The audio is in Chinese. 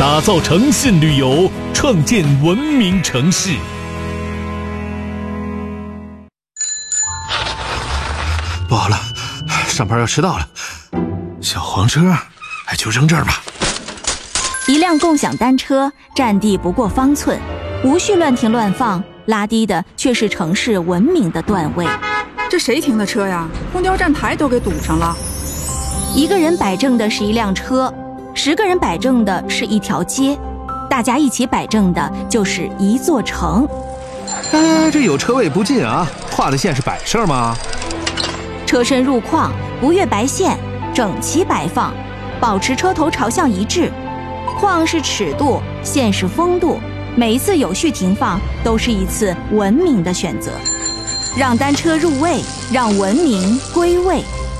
打造诚信旅游，创建文明城市。 不好了，上班要迟到了。小黄车，就扔这儿吧。 一辆共享单车占地不过方寸，无序乱停乱放，拉低的却是城市文明的段位。 这谁停的车呀？公交站台都给堵上了。 一个人摆正的是一辆车，10个人摆正的是一条街，大家一起摆正的就是一座城。 这有车位不进啊，画的线是摆设吗？ 车身入框，不越白线，整齐摆放，保持车头朝向一致。框是尺度，线是风度，每一次有序停放都是一次文明的选择。让单车入位，让文明归位。